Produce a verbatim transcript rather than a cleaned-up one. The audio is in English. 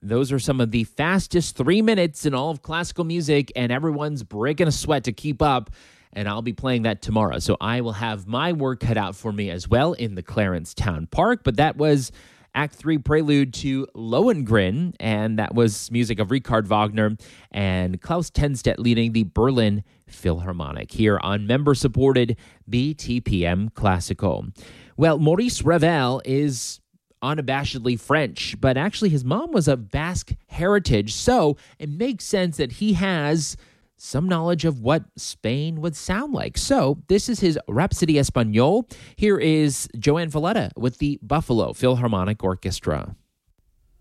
Those are some of the fastest three minutes in all of classical music, and everyone's breaking a sweat to keep up. And I'll be playing that tomorrow. So I will have my work cut out for me as well in the Clarence Town Park. But that was Act three Prelude to Lohengrin, and that was music of Richard Wagner and Klaus Tenstedt leading the Berlin Philharmonic here on member-supported B T P M Classical. Well, Maurice Ravel is unabashedly French, but actually his mom was of Basque heritage, so it makes sense that he has some knowledge of what Spain would sound like. So this is his Rhapsody Espagnole. Here is Joan Valletta with the Buffalo Philharmonic Orchestra.